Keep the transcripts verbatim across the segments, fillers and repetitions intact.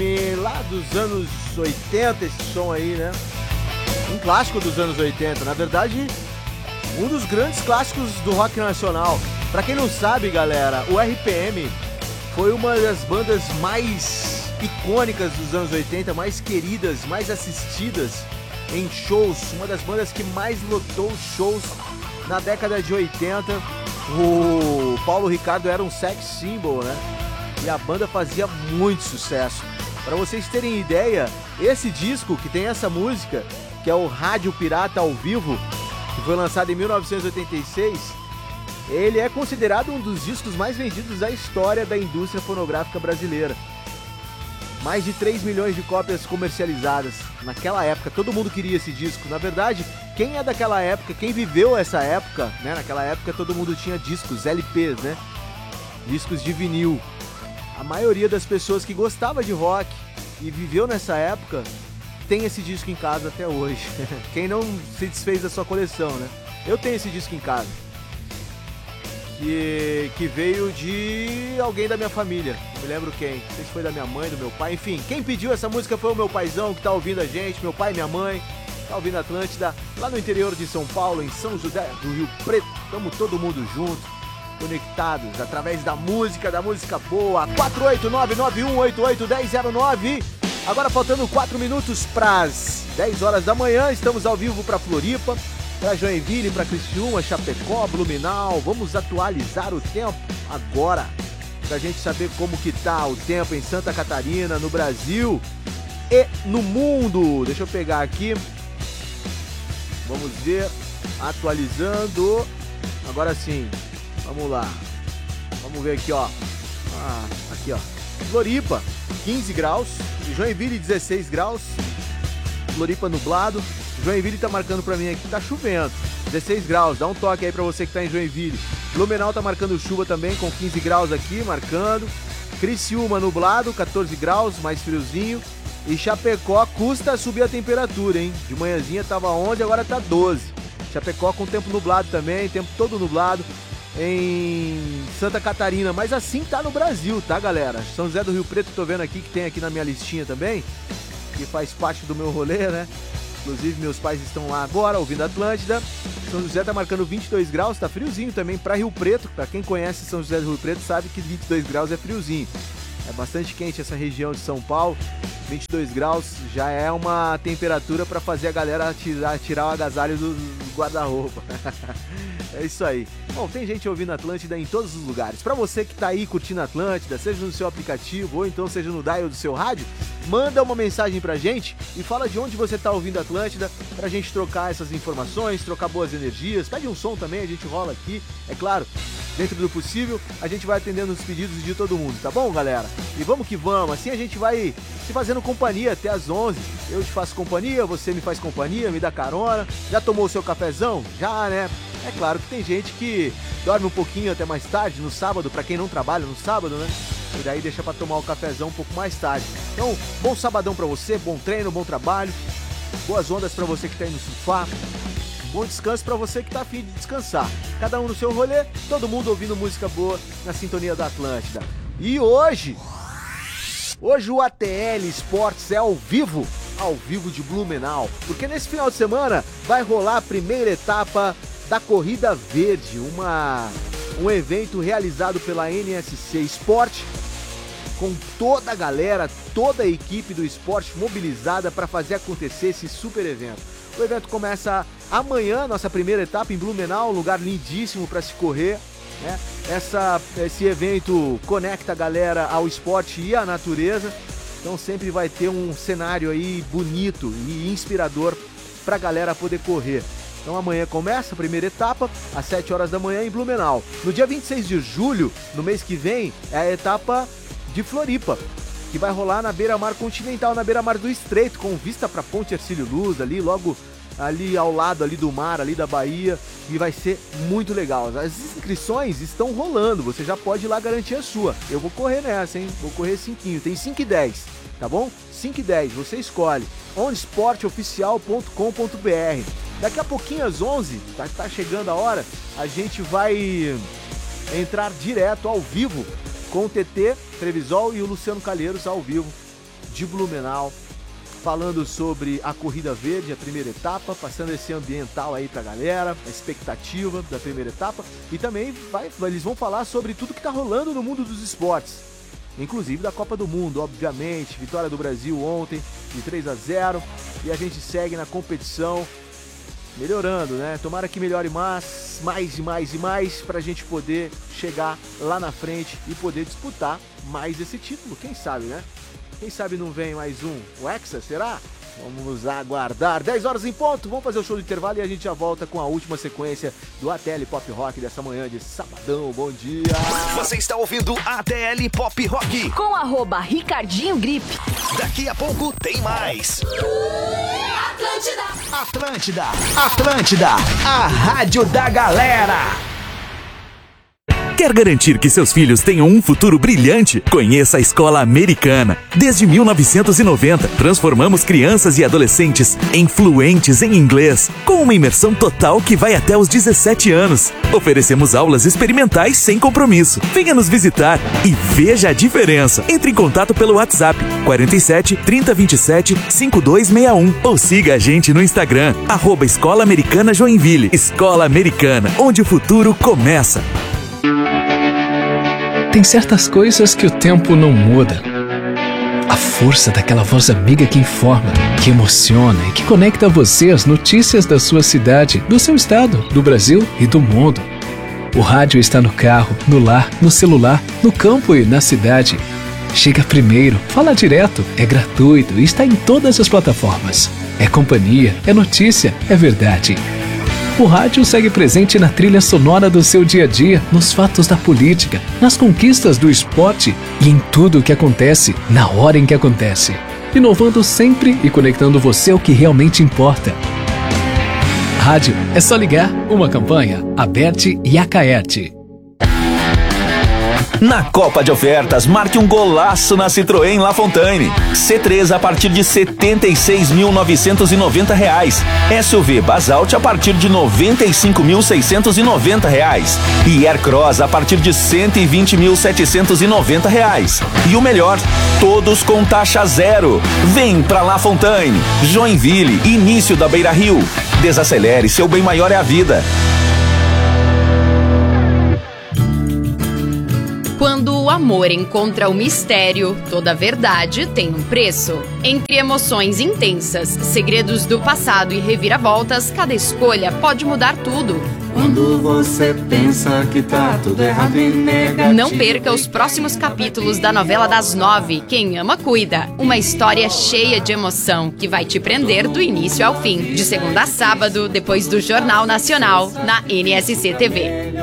M, lá dos anos oitenta, esse som aí, né? Um clássico dos anos oitenta, na verdade, um dos grandes clássicos do rock nacional. Pra quem não sabe, galera, o R P M foi uma das bandas mais icônicas dos anos oitenta, mais queridas, mais assistidas em shows, uma das bandas que mais lotou shows na década de oitenta. O Paulo Ricardo era um sex symbol, né? E a banda fazia muito sucesso. Para vocês terem ideia, esse disco que tem essa música, que é o Rádio Pirata ao Vivo, que foi lançado em mil novecentos e oitenta e seis, ele é considerado um dos discos mais vendidos da história da indústria fonográfica brasileira. Mais de três milhões de cópias comercializadas. Naquela época, todo mundo queria esse disco. Na verdade, quem é daquela época, quem viveu essa época, né? Naquela época todo mundo tinha discos, L Ps, né? Discos de vinil. A maioria das pessoas que gostava de rock e viveu nessa época tem esse disco em casa até hoje. Quem não se desfez da sua coleção, né? Eu tenho esse disco em casa. Que, que veio de alguém da minha família, não me lembro quem, não sei se foi da minha mãe, do meu pai, enfim, quem pediu essa música foi o meu paizão que tá ouvindo a gente, meu pai e minha mãe, tá ouvindo Atlântida, lá no interior de São Paulo, em São José do Rio Preto, estamos todo mundo junto, conectados, através da música, da música boa, quatro oito nove nove um oito oito um zero zero nove, agora faltando quatro minutos para as dez horas da manhã, estamos ao vivo para Floripa, para Joinville, para Criciúma, Chapecó, Blumenau. Vamos atualizar o tempo agora, para a gente saber como que tá o tempo em Santa Catarina, no Brasil e no mundo. Deixa eu pegar aqui. Vamos ver, atualizando. Agora sim, vamos lá. Vamos ver aqui, ó. Ah, aqui, ó. Floripa, quinze graus. Joinville, dezesseis graus. Floripa nublado. Joinville tá marcando pra mim aqui que tá chovendo, dezesseis graus, dá um toque aí pra você que tá em Joinville. Blumenau tá marcando chuva também, com quinze graus aqui, marcando. Criciúma nublado, catorze graus, mais friozinho. E Chapecó custa subir a temperatura, hein? De manhãzinha tava onze, agora tá doze. Chapecó com tempo nublado também, tempo todo nublado em Santa Catarina. Mas assim tá no Brasil, tá, galera? São José do Rio Preto, tô vendo aqui que tem aqui na minha listinha também, que faz parte do meu rolê, né? Inclusive, meus pais estão lá agora, ouvindo Atlântida. São José tá marcando vinte e dois graus, tá friozinho também para Rio Preto. Para quem conhece São José do Rio Preto sabe que vinte e dois graus é friozinho. É bastante quente essa região de São Paulo. vinte e dois graus já é uma temperatura para fazer a galera tirar, tirar o agasalho do, do guarda-roupa. É isso aí. Bom, tem gente ouvindo Atlântida em todos os lugares. Para você que tá aí curtindo Atlântida, seja no seu aplicativo ou então seja no dial do seu rádio, manda uma mensagem pra gente e fala de onde você tá ouvindo Atlântida, pra gente trocar essas informações, trocar boas energias. Pede um som também, a gente rola aqui, é claro, dentro do possível, a gente vai atendendo os pedidos de todo mundo, tá bom, galera? E vamos que vamos, assim a gente vai se fazendo companhia até as onze. Eu te faço companhia, você me faz companhia, me dá carona. Já tomou o seu cafezão? Já, né? É claro que tem gente que dorme um pouquinho até mais tarde, no sábado, pra quem não trabalha no sábado, né? E daí deixa pra tomar o cafezão um pouco mais tarde. Então, bom sabadão pra você, bom treino, bom trabalho, boas ondas pra você que tá aí no sofá, bom descanso pra você que tá afim de descansar. Cada um no seu rolê, todo mundo ouvindo música boa na sintonia da Atlântida. E hoje, hoje o A T L Esportes é ao vivo, ao vivo de Blumenau, porque nesse final de semana vai rolar a primeira etapa da Corrida Verde, uma, um evento realizado pela N S C Esporte, com toda a galera, toda a equipe do esporte mobilizada para fazer acontecer esse super evento. O evento começa amanhã, nossa primeira etapa em Blumenau, um lugar lindíssimo para se correr, né? Essa, esse evento conecta a galera ao esporte e à natureza, então sempre vai ter um cenário aí bonito e inspirador para a galera poder correr. Então amanhã começa a primeira etapa, às sete horas da manhã em Blumenau. No dia vinte e seis de julho, no mês que vem, é a etapa de Floripa, que vai rolar na beira-mar continental, na beira-mar do Estreito, com vista para Ponte Hercílio Luz, ali logo ali ao lado ali do mar, ali da Bahia, e vai ser muito legal. As inscrições estão rolando, você já pode ir lá garantir a sua. Eu vou correr nessa, hein? Vou correr cinquinho, tem cinco e dez, tá bom? cinco e dez, você escolhe. on sport oficial ponto com ponto b r. Daqui a pouquinho às onze, tá, tá chegando a hora, a gente vai entrar direto ao vivo com o T T Trevisol e o Luciano Calheiros ao vivo de Blumenau, falando sobre a Corrida Verde, a primeira etapa, passando esse ambiental aí pra galera, a expectativa da primeira etapa, e também vai, eles vão falar sobre tudo que tá rolando no mundo dos esportes, inclusive da Copa do Mundo, obviamente, vitória do Brasil ontem de três a zero, e a gente segue na competição, melhorando, né? Tomara que melhore mais, mais e mais e mais, pra gente poder chegar lá na frente e poder disputar mais esse título, quem sabe, né? Quem sabe não vem mais um, o Hexa, será? Vamos aguardar. dez horas em ponto, vamos fazer o show do intervalo e a gente já volta com a última sequência do A T L Pop Rock dessa manhã de sabadão. Bom dia! Você está ouvindo A T L Pop Rock com arroba Ricardinho Grip. Daqui a pouco tem mais. Atlântida! Atlântida! Atlântida! A rádio da galera! Quer garantir que seus filhos tenham um futuro brilhante? Conheça a Escola Americana. Desde mil novecentos e noventa, transformamos crianças e adolescentes em fluentes em inglês, com uma imersão total que vai até os dezessete anos. Oferecemos aulas experimentais sem compromisso. Venha nos visitar e veja a diferença. Entre em contato pelo WhatsApp quarenta e sete, trinta, vinte e sete, cinquenta e dois sessenta e um ou siga a gente no Instagram, arroba Escola Americana Joinville. Escola Americana, onde o futuro começa. Tem certas coisas que o tempo não muda. A força daquela voz amiga que informa, que emociona e que conecta você às notícias da sua cidade, do seu estado, do Brasil e do mundo. O rádio está no carro, no lar, no celular, no campo e na cidade. Chega primeiro, fala direto, é gratuito e está em todas as plataformas. É companhia, é notícia, é verdade. O rádio segue presente na trilha sonora do seu dia a dia, nos fatos da política, nas conquistas do esporte e em tudo o que acontece, na hora em que acontece. Inovando sempre e conectando você ao que realmente importa. Rádio é só ligar. Uma campanha, Aberte e Acaerte. Na Copa de Ofertas, marque um golaço na Citroën La Fontaine. C três a partir de setenta e seis mil novecentos e noventa reais. S U V Basalt a partir de noventa e cinco mil seiscentos e noventa reais. E Aircross a partir de cento e vinte mil setecentos e noventa reais. E o melhor, todos com taxa zero. Vem pra La Fontaine. Joinville, início da Beira Rio. Desacelere, seu bem maior é a vida. Quando o amor encontra o mistério, toda verdade tem um preço. Entre emoções intensas, segredos do passado e reviravoltas, cada escolha pode mudar tudo. Quando você pensa que tá tudo errado e negativo. Não perca os próximos capítulos da novela das nove, Quem Ama Cuida. Uma história cheia de emoção que vai te prender do início ao fim. De segunda a sábado, depois do Jornal Nacional, na N S C T V.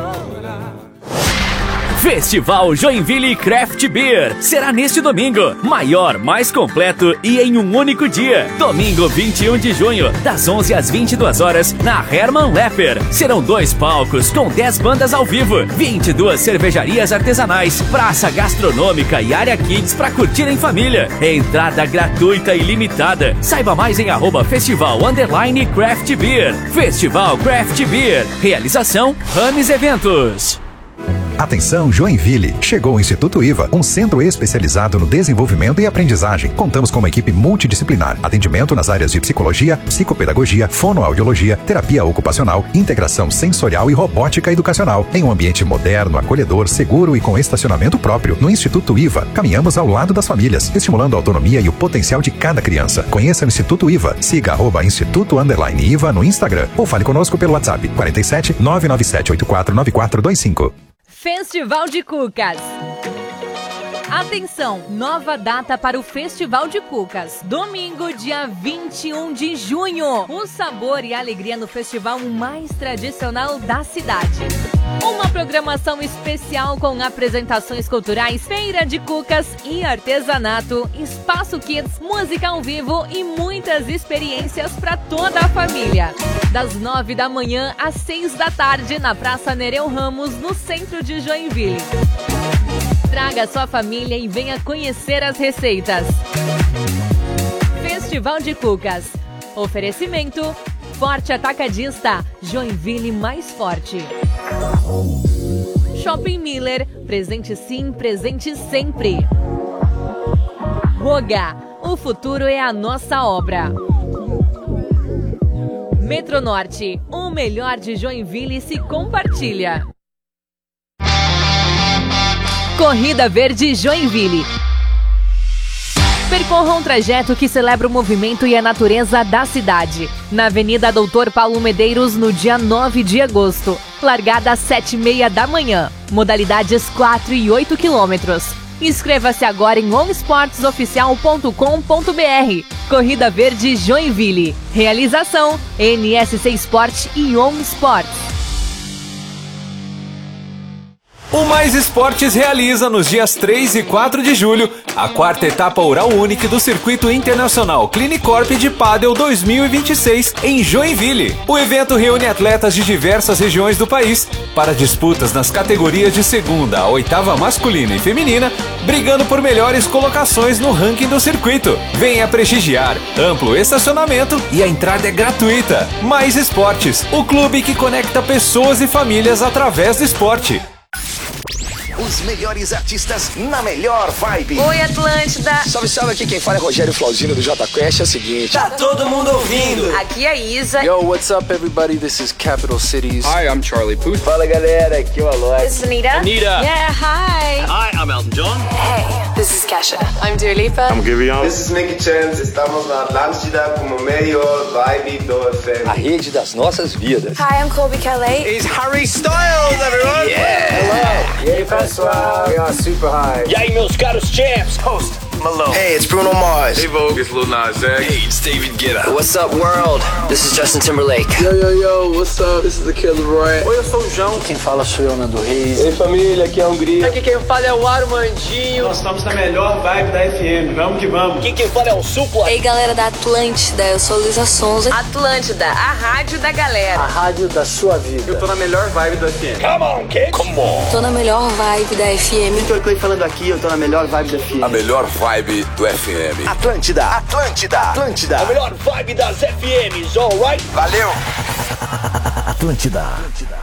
Festival Joinville Craft Beer será neste domingo, maior, mais completo e em um único dia. Domingo vinte e um de junho, das onze às vinte e duas horas, na Hermann Lepper. Serão dois palcos com dez bandas ao vivo, vinte e duas cervejarias artesanais, praça gastronômica e área kids para curtir em família. Entrada gratuita e limitada. Saiba mais em arroba Festival Underline Craft Beer. Festival Craft Beer. Realização Rames Eventos. Atenção Joinville, chegou o Instituto I V A, um centro especializado no desenvolvimento e aprendizagem. Contamos com uma equipe multidisciplinar, atendimento nas áreas de psicologia, psicopedagogia, fonoaudiologia, terapia ocupacional, integração sensorial e robótica educacional, em um ambiente moderno, acolhedor, seguro e com estacionamento próprio. No Instituto I V A, caminhamos ao lado das famílias, estimulando a autonomia e o potencial de cada criança. Conheça o Instituto I V A, siga arroba Instituto Underline I V A no Instagram ou fale conosco pelo WhatsApp quarenta e sete, nove nove sete oito quatro nove quatro dois cinco. Festival de Cucas. Atenção, nova data para o Festival de Cucas. Domingo, dia vinte e um de junho. O sabor e a alegria no festival mais tradicional da cidade. Uma programação especial com apresentações culturais, feira de cucas e artesanato, espaço kids, música ao vivo e muitas experiências para toda a família. Das nove da manhã às seis da tarde na Praça Nereu Ramos, no centro de Joinville. Traga sua família e venha conhecer as receitas. Festival de Cucas. Oferecimento Forte Atacadista, Joinville mais forte. Shopping Miller, presente sim, presente sempre. Roga, O futuro é a nossa obra. Metronorte, o melhor de Joinville se compartilha. Corrida Verde Joinville. Percorra um trajeto que celebra o movimento e a natureza da cidade. Na Avenida Doutor Paulo Medeiros, no dia nove de agosto. Largada às sete e meia da manhã. Modalidades quatro e oito quilômetros. Inscreva-se agora em onsports oficial ponto com ponto b r. Corrida Verde Joinville. Realização N S C Sport e On Sports. O Mais Esportes realiza nos dias três e quatro de julho a quarta etapa Oral Unique do Circuito Internacional Clinicorp de Pádel dois mil e vinte e seis em Joinville. O evento reúne atletas de diversas regiões do país para disputas nas categorias de segunda a oitava masculina e feminina, brigando por melhores colocações no ranking do circuito. Venha prestigiar, amplo estacionamento e a entrada é gratuita. Mais Esportes, o clube que conecta pessoas e famílias através do esporte. Os melhores artistas na melhor vibe. Oi, Atlântida. Salve, salve, aqui quem fala é Rogério Flauzino do Jota Quest. É o seguinte, tá todo mundo ouvindo. Aqui é a Isa. Yo, what's up, everybody? This is Capital Cities. Hi, I'm Charlie Puth. Fala, galera, aqui é o Alok. This is Anita. Anita. Yeah, hi. Hi, I'm Elton John. Hey, this is Kesha. I'm Dua Lipa. I'm Giveon. This is Nicky Chance. Estamos na Atlântida como melhor vibe do F M. A rede das nossas vidas. Hi, I'm Colby Calais. It's Harry Styles, everyone. Yeah. Hello. E aí, pessoal? We are super high. E aí, meus caros champs? Host Malone. Hey, it's Bruno Mars. Hey, Vogue, it's Lil Nas X. Hey, it's David Guetta. What's up, world? This is Justin Timberlake. Yo, yo, yo, what's up? This is the Kid Laroi. Oi, eu sou o João. Quem fala sou eu, Nando Reis. Ei, família, aqui é a Hungria. Aqui quem fala é o Armandinho. Nós estamos na melhor vibe da F M. Vamos que vamos. Aqui quem fala é o Supla. Ei, galera da Atlântida, eu sou Luísa Sonza. Atlântida, a rádio da galera. A rádio da sua vida. Eu tô na melhor vibe da F M. Come on, kids. Come on. Tô na melhor vibe da F M. Vitor Clay falando aqui, eu tô na melhor vibe da F M. A melhor vibe do F M. Atlântida, Atlântida, Atlântida. A melhor vibe das F Ms, alright? Valeu. Atlântida. Atlântida.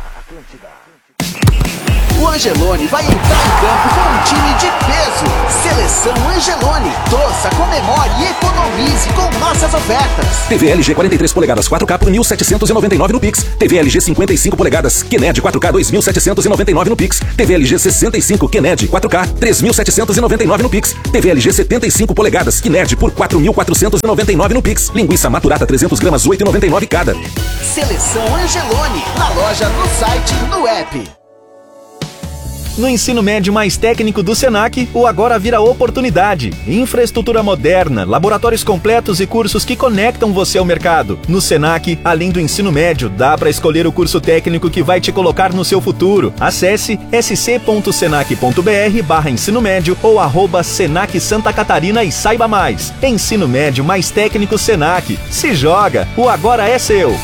O Angelone vai entrar em campo com um time de peso. Seleção Angelone. Torça, comemore e economize com nossas ofertas. T V L G quarenta e três polegadas quatro K por mil setecentos e noventa e nove no Pix. T V L G cinquenta e cinco polegadas Kened quatro K dois mil setecentos e noventa e nove no Pix. T V L G sessenta e cinco Kened quatro K três mil setecentos e noventa e nove no Pix. T V L G setenta e cinco polegadas Kened por quatro mil quatrocentos e noventa e nove no Pix. Linguiça maturata trezentos gramas oito reais e noventa e nove cada. Seleção Angelone. Na loja, no site, no app. No ensino médio mais técnico do Senac, o agora vira oportunidade. Infraestrutura moderna, laboratórios completos e cursos que conectam você ao mercado. No Senac, além do ensino médio, dá para escolher o curso técnico que vai te colocar no seu futuro. Acesse sc.senac.br barra ensino médio ou arroba Senac Santa Catarina e saiba mais. Ensino médio mais técnico Senac. Se joga, o agora é seu.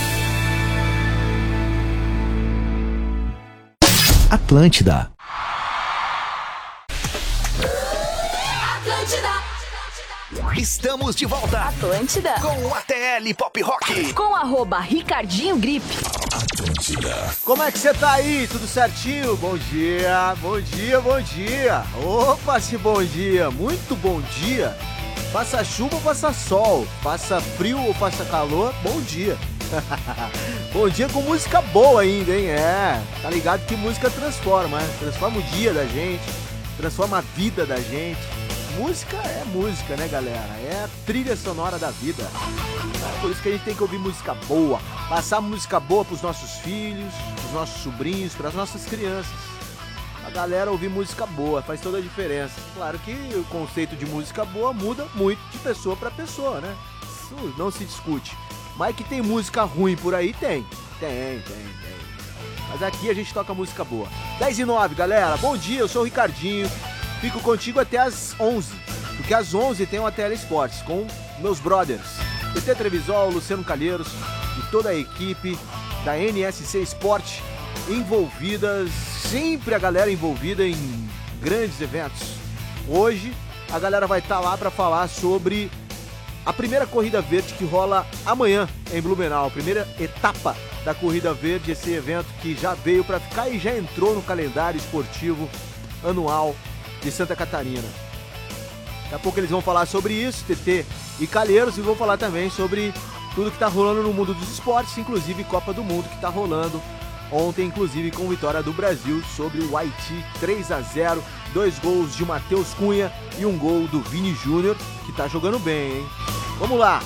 Atlântida. Estamos de volta. Atlântida. Com o A T L Pop Rock. Com arroba Ricardinho Grip. Atlântida. Como é que você tá aí? Tudo certinho? Bom dia, bom dia, bom dia. Opa, se bom dia. Muito bom dia. Faça chuva ou faça sol. Faça frio ou faça calor. Bom dia. Bom dia com música boa ainda, hein? É, tá ligado que música transforma, né? Transforma o dia da gente. Transforma a vida da gente. Música é música, né, galera? É a trilha sonora da vida. Por isso que a gente tem que ouvir música boa. Passar música boa pros nossos filhos, pros nossos sobrinhos, pras nossas crianças. A galera ouvir música boa faz toda a diferença. Claro que o conceito de música boa muda muito de pessoa pra pessoa, né? Isso não se discute. Mas que tem música ruim por aí, tem. Tem, tem, tem. Mas aqui a gente toca música boa. dez e nove, galera. Bom dia, eu sou o Ricardinho. Fico contigo até às onze, porque às onze tem o A T L Esportes com meus brothers, T T Trevisol, Luciano Calheiros e toda a equipe da N S C Sport envolvidas, sempre a galera envolvida em grandes eventos. Hoje a galera vai estar lá para falar sobre a primeira Corrida Verde que rola amanhã em Blumenau, a primeira etapa da Corrida Verde, esse evento que já veio para ficar e já entrou no calendário esportivo anual de Santa Catarina. Daqui a pouco eles vão falar sobre isso, T T e Calheiros, e vão falar também sobre tudo que tá rolando no mundo dos esportes, inclusive Copa do Mundo que tá rolando ontem, inclusive com vitória do Brasil sobre o Haiti, três a zero, dois gols de Matheus Cunha e um gol do Vini Júnior, que tá jogando bem, hein? Vamos lá!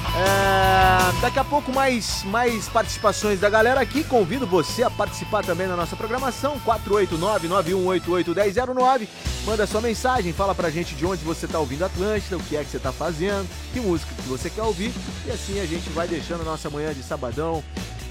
É, daqui a pouco mais, mais participações da galera aqui. Convido você a participar também na nossa programação. Quatro oito nove, nove um oito oito, um zero zero nove. Manda sua mensagem, fala pra gente de onde você tá ouvindo Atlântida, o que é que você tá fazendo, que música que você quer ouvir. E assim a gente vai deixando a nossa manhã de sabadão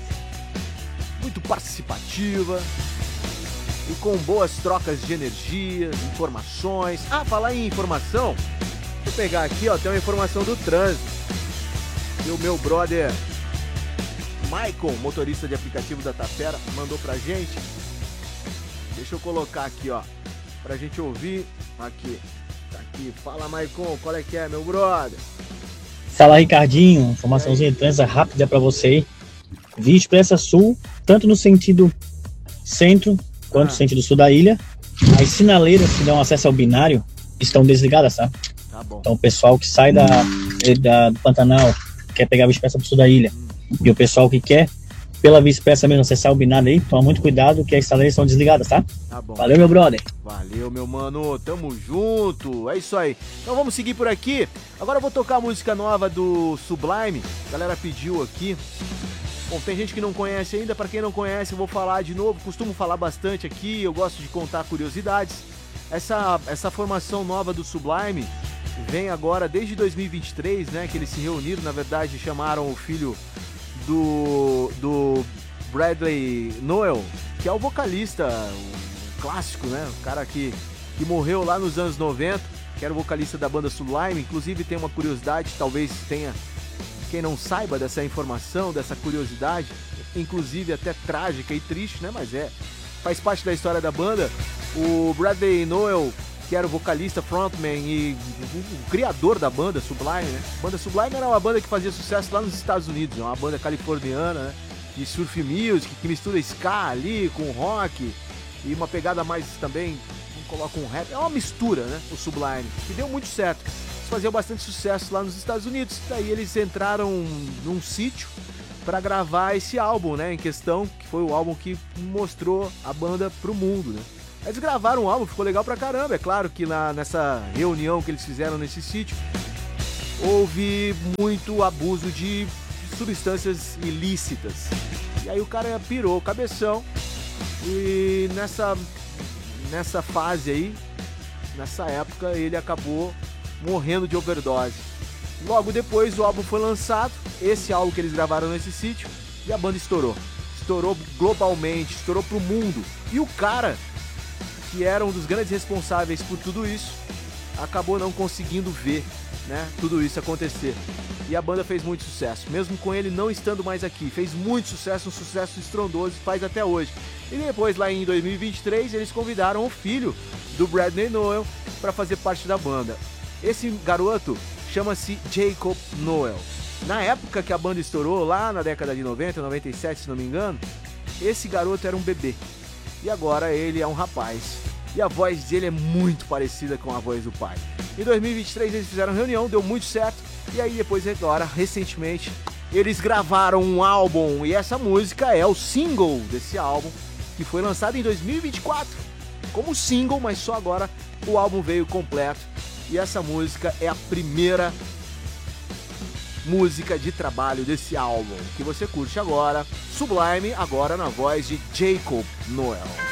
muito participativa e com boas trocas de energia, informações. Ah, falar em informação, vou pegar aqui, ó, tem uma informação do trânsito. E o meu brother Michael, motorista de aplicativo da Tapera, mandou pra gente. Deixa eu colocar aqui, ó, pra gente ouvir. Aqui, tá aqui. Fala, Michael, qual é que é, meu brother? Fala, Ricardinho. Informaçãozinha de trânsito rápida pra você aí. Via Expressa Sul, tanto no sentido centro quanto no ah. sentido sul da ilha. As sinaleiras que dão acesso ao binário estão desligadas, tá? Tá bom. Então o pessoal que sai da, da, do Pantanal, quer pegar a Via Expressa pro sul da ilha, hum. e o pessoal que quer pela Via Expressa mesmo acessar o binário aí, toma muito cuidado que as sinaleiras estão desligadas, tá? Tá bom. Valeu, meu brother. Valeu, meu mano. Tamo junto. É isso aí. Então vamos seguir por aqui. Agora eu vou tocar a música nova do Sublime. A galera pediu aqui. Bom, tem gente que não conhece ainda. Pra quem não conhece, eu vou falar de novo. Costumo falar bastante aqui. Eu gosto de contar curiosidades. Essa, essa formação nova do Sublime vem agora desde dois mil e vinte e três, né? Que eles se reuniram. Na verdade, chamaram o filho do, do Bradley Nowell, que é o vocalista, o clássico, né? O cara que, que morreu lá nos anos noventa, que era o vocalista da banda Sublime. Inclusive tem uma curiosidade, talvez tenha quem não saiba dessa informação, dessa curiosidade, inclusive até trágica e triste, né? Mas é, faz parte da história da banda. O Bradley Nowell, que era o vocalista, frontman e o, o, o criador da banda Sublime, né? A banda Sublime era uma banda que fazia sucesso lá nos Estados Unidos, é uma banda californiana, né? De surf music, que mistura ska ali com rock e uma pegada mais também, coloca um rap, é uma mistura, né? O Sublime, que deu muito certo. Eles faziam bastante sucesso lá nos Estados Unidos, daí eles entraram num sítio para gravar esse álbum, né? Em questão, que foi o álbum que mostrou a banda pro mundo, né? Eles gravaram um álbum, ficou legal pra caramba. É claro que lá nessa reunião que eles fizeram nesse sítio, houve muito abuso de substâncias ilícitas. E aí o cara pirou o cabeção e nessa, nessa fase aí, nessa época, ele acabou morrendo de overdose. Logo depois o álbum foi lançado, esse álbum que eles gravaram nesse sítio, e a banda estourou. Estourou globalmente, estourou pro mundo. E o cara, que era um dos grandes responsáveis por tudo isso, acabou não conseguindo ver, né, tudo isso acontecer. E a banda fez muito sucesso, mesmo com ele não estando mais aqui. Fez muito sucesso, um sucesso estrondoso, faz até hoje. E depois, lá em dois mil e vinte e três, eles convidaram o filho do Bradley Nowell para fazer parte da banda. Esse garoto chama-se Jacob Nowell. Na época que a banda estourou, lá na década de noventa, noventa e sete, se não me engano, esse garoto era um bebê. E agora ele é um rapaz. E a voz dele é muito parecida com a voz do pai. Em dois mil e vinte e três eles fizeram reunião, deu muito certo. E aí depois, agora, recentemente, eles gravaram um álbum. E essa música é o single desse álbum, que foi lançado em dois mil e vinte e quatro como single, mas só agora o álbum veio completo. E essa música é a primeira música de trabalho desse álbum, que você curte agora. Sublime, agora na voz de Jacob Nowell.